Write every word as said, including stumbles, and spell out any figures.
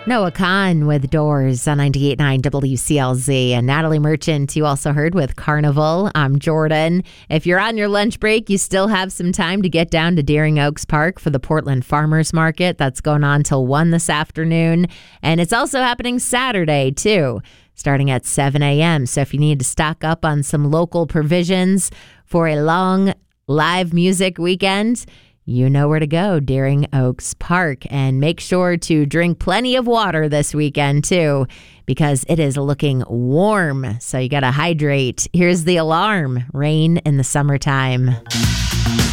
Noah Kahn with Doors on ninety-eight point nine W C L Z, and Natalie Merchant you also heard with Carnival. I'm Jordan. If you're on your lunch break, you still have some time to get down to Deering Oaks Park for the Portland Farmers Market. That's going on till one this afternoon, and it's also happening Saturday too, starting at seven a.m. So if you need to stock up on some local provisions for a long live music weekend, you know where to go, Deering Oaks Park. And make sure to drink plenty of water this weekend, too, because it is looking warm. So you got to hydrate. Here's the alarm. Rain in the summertime.